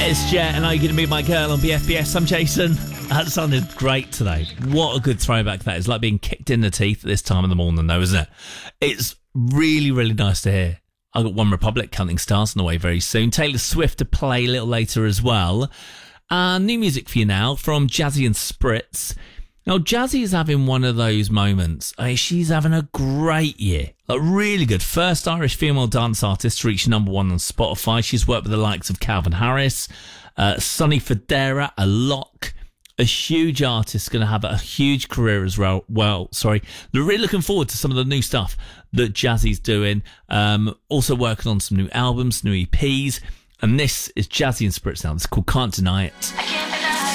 It's Jet, and are you going to meet my girl on BFBS? I'm Jason. That sounded great today. What a good throwback that is. Like being kicked in the teeth at this time of the morning, though, isn't it? It's really, really nice to hear. I got One Republic, Counting Stars, on the way very soon. Taylor Swift to play a little later as well. New music for you now from Jazzy and Spritz. Now, Jazzy is having one of those moments. She's having a great year. Like, really good. First Irish female dance artist to reach number one on Spotify. She's worked with the likes of Calvin Harris, Sonny Fodera, a lock. A huge artist, going to have a huge career as well. They're really looking forward to some of the new stuff that Jazzy's doing. Also working on some new albums, new EPs. And this is Jazzy and Spritz now. It's called Can't Deny It.